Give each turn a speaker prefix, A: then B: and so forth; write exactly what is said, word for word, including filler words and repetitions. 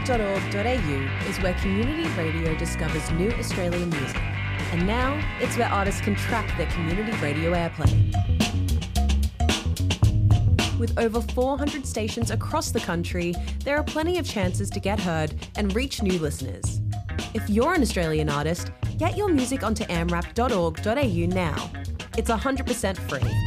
A: dot org dot a u is where community radio discovers new Australian music. And now it's where artists can track their community radio airplay. With over four hundred stations across the country, there are plenty of chances to get heard and reach new listeners. If you're an Australian artist, get your music onto a m rap dot org dot a u now. It's one hundred percent free.